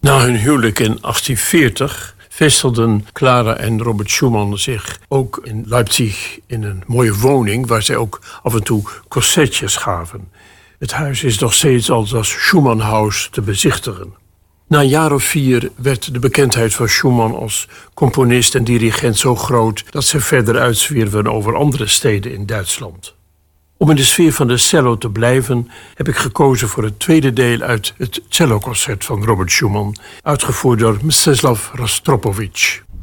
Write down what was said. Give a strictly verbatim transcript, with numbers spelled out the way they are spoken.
Na hun huwelijk in achttien veertig vestigden Clara en Robert Schumann zich ook in Leipzig in een mooie woning waar zij ook af en toe concertjes gaven. Het huis is nog steeds als Schumann-huis te bezichtigen. Na een jaar of vier werd de bekendheid van Schumann als componist en dirigent zo groot dat ze verder uitzwierven over andere steden in Duitsland. Om in de sfeer van de cello te blijven, heb ik gekozen voor het tweede deel uit het celloconcert van Robert Schumann, uitgevoerd door Mstislav Rostropovich.